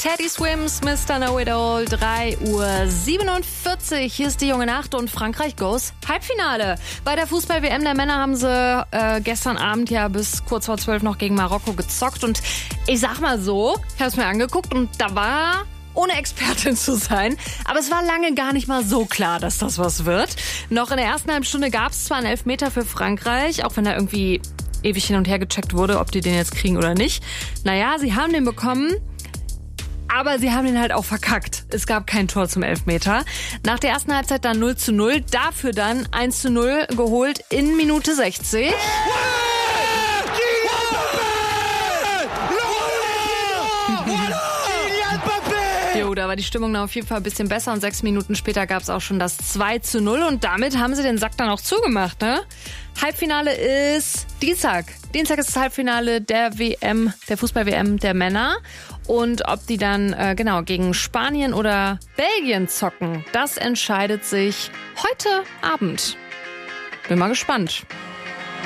Teddy Swims, Mr. Know It All, 3:47 Uhr. Hier ist die junge Nacht und Frankreich goes Halbfinale. Bei der Fußball-WM der Männer haben sie gestern Abend ja bis kurz vor 12 noch gegen Marokko gezockt. Und ich sag mal so, ich habe es mir angeguckt und da war, ohne Expertin zu sein, aber es war lange gar nicht mal so klar, dass das was wird. Noch in der ersten halben Stunde gab es zwar einen Elfmeter für Frankreich, auch wenn da irgendwie ewig hin und her gecheckt wurde, ob die den jetzt kriegen oder nicht. Naja, sie haben den bekommen, aber sie haben den halt auch verkackt. Es gab kein Tor zum Elfmeter. Nach der ersten Halbzeit dann 0:0, dafür dann 1:0 geholt in Minute 60. Jo, da war die Stimmung dann auf jeden Fall ein bisschen besser und 6 Minuten später gab es auch schon das 2:0 und damit haben sie den Sack dann auch zugemacht, ne? Halbfinale ist Dienstag. Dienstag ist das Halbfinale der WM, der Fußball-WM der Männer. Und ob die dann gegen Spanien oder Belgien zocken, das entscheidet sich heute Abend. Bin mal gespannt.